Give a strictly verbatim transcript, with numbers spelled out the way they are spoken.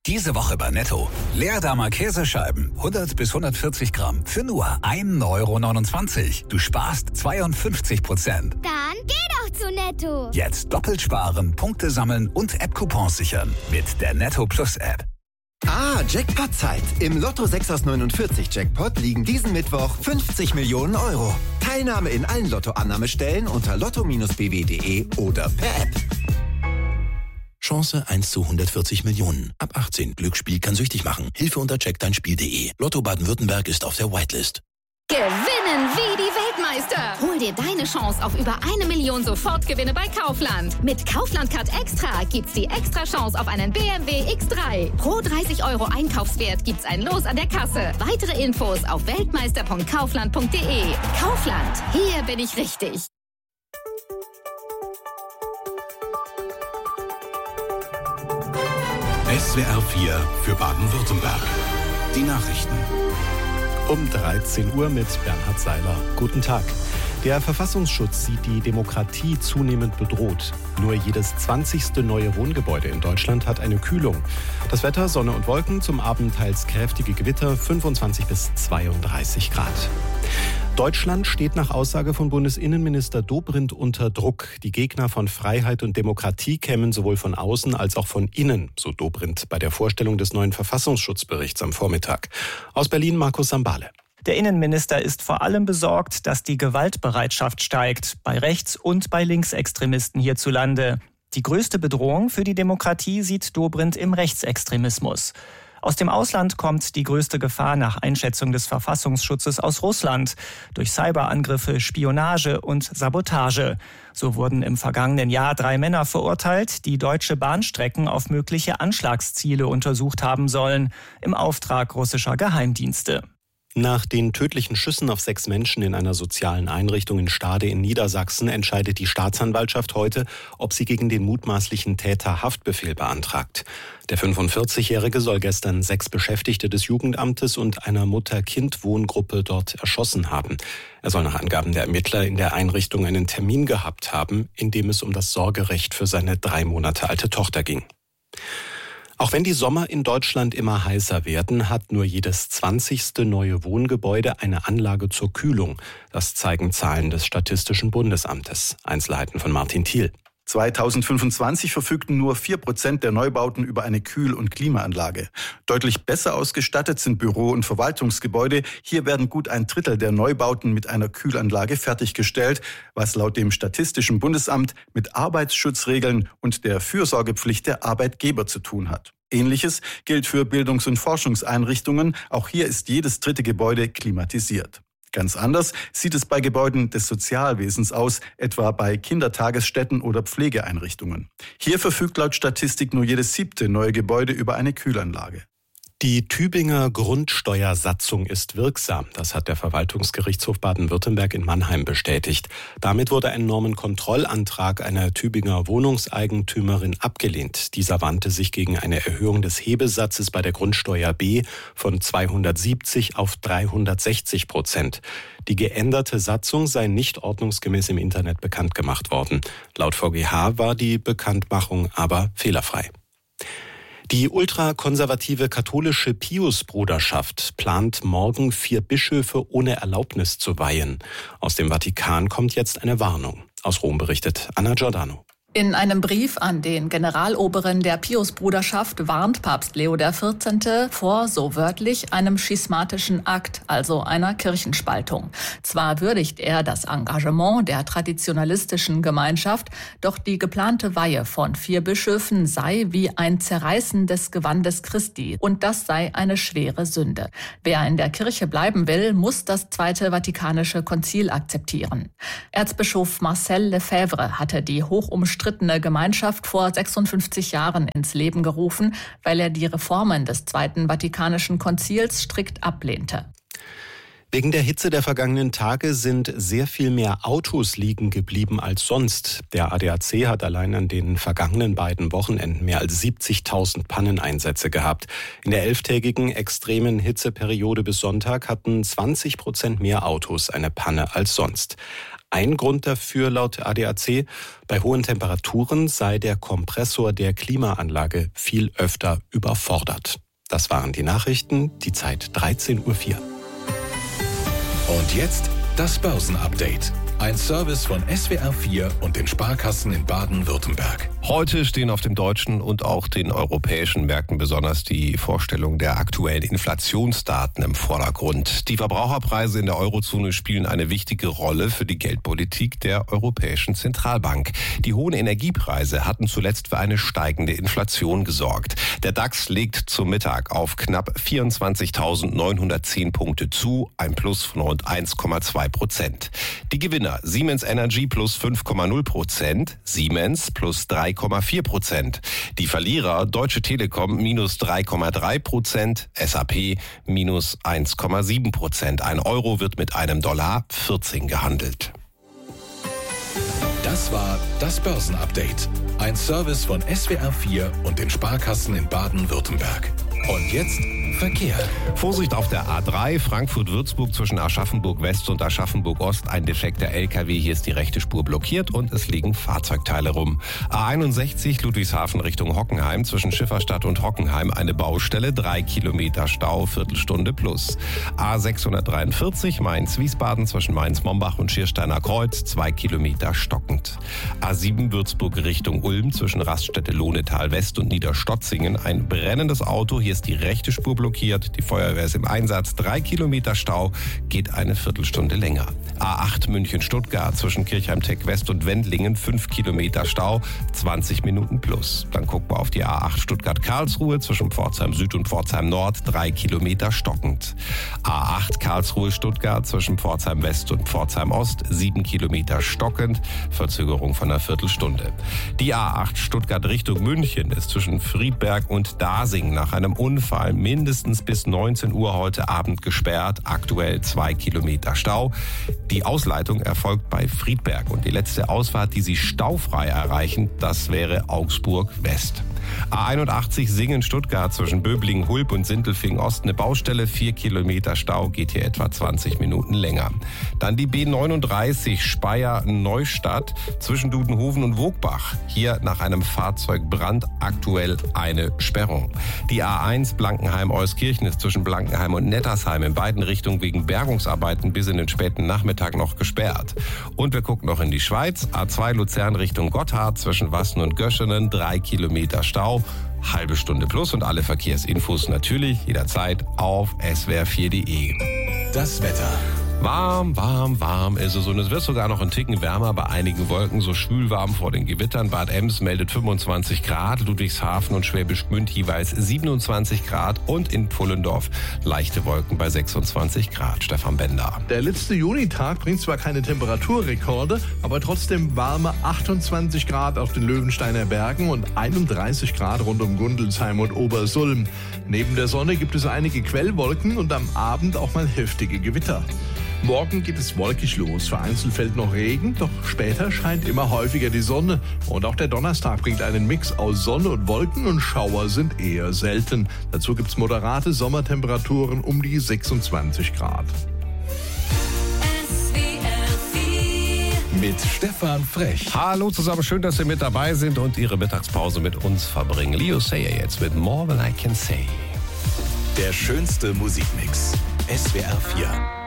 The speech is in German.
Diese Woche bei Netto. Leerdamer Käsescheiben, hundert bis hundertvierzig Gramm, für nur ein Euro neunundzwanzig. Du sparst zweiundfünfzig Prozent. Dann geh doch zu Netto. Jetzt doppelt sparen, Punkte sammeln und App-Coupons sichern. Mit der Netto Plus App. Ah, Jackpot-Zeit. Im Lotto sechs aus neunundvierzig Jackpot liegen diesen Mittwoch fünfzig Millionen Euro. Teilnahme in allen Lotto-Annahmestellen unter lotto Bindestrich b w punkt d e oder per App. Chance eins zu hundertvierzig Millionen. Ab achtzehn. Glücksspiel kann süchtig machen. Hilfe unter check dein Spiel punkt de. Lotto Baden-Württemberg ist auf der Whitelist. Gewinnen wie die Weltmeister. Hol dir deine Chance auf über eine Million Sofortgewinne bei Kaufland. Mit Kaufland Card Extra gibt's die extra Chance auf einen B M W X drei. Pro dreißig Euro Einkaufswert gibt's ein Los an der Kasse. Weitere Infos auf weltmeister punkt kaufland punkt de. Kaufland, hier bin ich richtig. S W R vier für Baden-Württemberg. Die Nachrichten. Um dreizehn Uhr mit Bernhard Seiler. Guten Tag. Der Verfassungsschutz sieht die Demokratie zunehmend bedroht. Nur jedes zwanzigste neue Wohngebäude in Deutschland hat eine Kühlung. Das Wetter, Sonne und Wolken, zum Abend teils kräftige Gewitter, fünfundzwanzig bis zweiunddreißig Grad. Deutschland steht nach Aussage von Bundesinnenminister Dobrindt unter Druck. Die Gegner von Freiheit und Demokratie kämen sowohl von außen als auch von innen, so Dobrindt bei der Vorstellung des neuen Verfassungsschutzberichts am Vormittag. Aus Berlin Markus Sambale. Der Innenminister ist vor allem besorgt, dass die Gewaltbereitschaft steigt, bei Rechts- und bei Linksextremisten hierzulande. Die größte Bedrohung für die Demokratie sieht Dobrindt im Rechtsextremismus. Aus dem Ausland kommt die größte Gefahr nach Einschätzung des Verfassungsschutzes aus Russland. Durch Cyberangriffe, Spionage und Sabotage. So wurden im vergangenen Jahr drei Männer verurteilt, die deutsche Bahnstrecken auf mögliche Anschlagsziele untersucht haben sollen, im Auftrag russischer Geheimdienste. Nach den tödlichen Schüssen auf sechs Menschen in einer sozialen Einrichtung in Stade in Niedersachsen entscheidet die Staatsanwaltschaft heute, ob sie gegen den mutmaßlichen Täter Haftbefehl beantragt. Der fünfundvierzigjährige soll gestern sechs Beschäftigte des Jugendamtes und einer Mutter-Kind-Wohngruppe dort erschossen haben. Er soll nach Angaben der Ermittler in der Einrichtung einen Termin gehabt haben, in dem es um das Sorgerecht für seine drei Monate alte Tochter ging. Auch wenn die Sommer in Deutschland immer heißer werden, hat nur jedes zwanzigste neue Wohngebäude eine Anlage zur Kühlung. Das zeigen Zahlen des Statistischen Bundesamtes. Einzelheiten von Martin Thiel. zweitausendfünfundzwanzig verfügten nur vier Prozent der Neubauten über eine Kühl- und Klimaanlage. Deutlich besser ausgestattet sind Büro- und Verwaltungsgebäude. Hier werden gut ein Drittel der Neubauten mit einer Kühlanlage fertiggestellt, was laut dem Statistischen Bundesamt mit Arbeitsschutzregeln und der Fürsorgepflicht der Arbeitgeber zu tun hat. Ähnliches gilt für Bildungs- und Forschungseinrichtungen. Auch hier ist jedes dritte Gebäude klimatisiert. Ganz anders sieht es bei Gebäuden des Sozialwesens aus, etwa bei Kindertagesstätten oder Pflegeeinrichtungen. Hier verfügt laut Statistik nur jedes siebte neue Gebäude über eine Kühlanlage. Die Tübinger Grundsteuersatzung ist wirksam. Das hat der Verwaltungsgerichtshof Baden-Württemberg in Mannheim bestätigt. Damit wurde ein Normenkontrollantrag einer Tübinger Wohnungseigentümerin abgelehnt. Dieser wandte sich gegen eine Erhöhung des Hebesatzes bei der Grundsteuer B von zweihundertsiebzig auf dreihundertsechzig Prozent. Die geänderte Satzung sei nicht ordnungsgemäß im Internet bekannt gemacht worden. Laut V G H war die Bekanntmachung aber fehlerfrei. Die ultrakonservative katholische Piusbruderschaft plant morgen vier Bischöfe ohne Erlaubnis zu weihen. Aus dem Vatikan kommt jetzt eine Warnung. Aus Rom berichtet Anna Giordano. In einem Brief an den Generaloberen der Piusbruderschaft warnt Papst Leo der vierzehnte vor, so wörtlich, einem schismatischen Akt, also einer Kirchenspaltung. Zwar würdigt er das Engagement der traditionalistischen Gemeinschaft, doch die geplante Weihe von vier Bischöfen sei wie ein Zerreißen des Gewandes Christi und das sei eine schwere Sünde. Wer in der Kirche bleiben will, muss das Zweite Vatikanische Konzil akzeptieren. Erzbischof Marcel Lefebvre hatte die hochumstrittene Gemeinschaft vor sechsundfünfzig Jahren ins Leben gerufen, weil er die Reformen des Zweiten Vatikanischen Konzils strikt ablehnte. Wegen der Hitze der vergangenen Tage sind sehr viel mehr Autos liegen geblieben als sonst. Der A D A C hat allein an den vergangenen beiden Wochenenden mehr als siebzigtausend Panneneinsätze gehabt. In der elftägigen extremen Hitzeperiode bis Sonntag hatten zwanzig Prozent mehr Autos eine Panne als sonst. Ein Grund dafür laut A D A C, bei hohen Temperaturen sei der Kompressor der Klimaanlage viel öfter überfordert. Das waren die Nachrichten, die Zeit dreizehn Uhr vier. Und jetzt das Börsenupdate. Ein Service von S W R vier und den Sparkassen in Baden-Württemberg. Heute stehen auf den deutschen und auch den europäischen Märkten besonders die Vorstellung der aktuellen Inflationsdaten im Vordergrund. Die Verbraucherpreise in der Eurozone spielen eine wichtige Rolle für die Geldpolitik der Europäischen Zentralbank. Die hohen Energiepreise hatten zuletzt für eine steigende Inflation gesorgt. Der DAX legt zum Mittag auf knapp vierundzwanzigtausendneunhundertzehn Punkte zu, ein Plus von rund eins Komma zwei Prozent. Die Gewinner Siemens Energy plus fünf Komma null Prozent, Siemens plus drei Komma vier Prozent. Die Verlierer Deutsche Telekom minus drei Komma drei Prozent, S A P minus eins Komma sieben Prozent. Ein Euro wird mit einem Dollar vierzehn gehandelt. Das war das Börsenupdate. Ein Service von S W R vier und den Sparkassen in Baden-Württemberg. Und jetzt Verkehr. Vorsicht auf der A drei Frankfurt-Würzburg zwischen Aschaffenburg-West und Aschaffenburg-Ost. Ein defekter L K W, hier ist die rechte Spur blockiert und es liegen Fahrzeugteile rum. A einundsechzig Ludwigshafen Richtung Hockenheim zwischen Schifferstadt und Hockenheim eine Baustelle, drei Kilometer Stau, Viertelstunde plus. A sechshundertdreiundvierzig Mainz-Wiesbaden zwischen Mainz-Mombach und Schiersteiner Kreuz, zwei Kilometer stockend. A sieben Würzburg Richtung Ulm zwischen Raststätte Lohnetal West und Niederstotzingen ein brennendes Auto, hier ist die rechte Spur blockiert, die Feuerwehr ist im Einsatz, drei Kilometer Stau, geht eine Viertelstunde länger. A acht München-Stuttgart zwischen Kirchheim-Tech West und Wendlingen, fünf Kilometer Stau, zwanzig Minuten plus. Dann gucken wir auf die A acht Stuttgart-Karlsruhe zwischen Pforzheim Süd und Pforzheim Nord, drei Kilometer stockend. A acht Karlsruhe-Stuttgart zwischen Pforzheim West und Pforzheim Ost, sieben Kilometer stockend, Verzögerung von einer Viertelstunde. Die A acht Stuttgart Richtung München ist zwischen Friedberg und Dasing nach einem Unfall mindestens bis neunzehn Uhr heute Abend gesperrt, aktuell zwei Kilometer Stau. Die Ausleitung erfolgt bei Friedberg und die letzte Ausfahrt, die Sie staufrei erreichen, das wäre Augsburg West. A einundachtzig Singen-Stuttgart zwischen Böblingen, Hulb und Sindelfingen Ost eine Baustelle, vier Kilometer Stau, geht hier etwa zwanzig Minuten länger. Dann die B neununddreißig Speyer-Neustadt zwischen Dudenhofen und Wogbach. Hier nach einem Fahrzeugbrand aktuell eine Sperrung. Die A eins Blankenheim-Euskirchen ist zwischen Blankenheim und Nettersheim in beiden Richtungen wegen Bergungsarbeiten bis in den späten Nachmittag noch gesperrt. Und wir gucken noch in die Schweiz. A zwei Luzern Richtung Gotthard zwischen Wassen und Göschenen, drei Kilometer Stau, halbe Stunde plus und alle Verkehrsinfos natürlich jederzeit auf S W R vier Punkt de. Das Wetter. Warm, warm, warm ist es und es wird sogar noch ein Ticken wärmer bei einigen Wolken, so schwülwarm vor den Gewittern. Bad Ems meldet fünfundzwanzig Grad, Ludwigshafen und Schwäbisch Gmünd jeweils siebenundzwanzig Grad und in Pfullendorf leichte Wolken bei sechsundzwanzig Grad. Stefan Bender. Der letzte Junitag bringt zwar keine Temperaturrekorde, aber trotzdem warme achtundzwanzig Grad auf den Löwensteiner Bergen und einunddreißig Grad rund um Gundelsheim und Obersulm. Neben der Sonne gibt es einige Quellwolken und am Abend auch mal heftige Gewitter. Morgen geht es wolkig los, vereinzelt fällt noch Regen, doch später scheint immer häufiger die Sonne. Und auch der Donnerstag bringt einen Mix aus Sonne und Wolken und Schauer sind eher selten. Dazu gibt es moderate Sommertemperaturen um die sechsundzwanzig Grad. Mit Stefan Frech. Hallo zusammen, schön, dass Sie mit dabei sind und Ihre Mittagspause mit uns verbringen. Leo Sayer jetzt mit More Than I Can Say. Der schönste Musikmix. S W R vier.